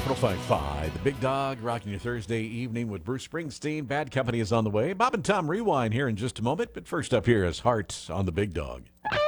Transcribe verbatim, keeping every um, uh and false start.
five five, the Big Dog, rocking your Thursday evening with Bruce Springsteen. Bad Company is on the way. Bob and Tom Rewind here in just a moment, but first up here is Heart on the Big Dog.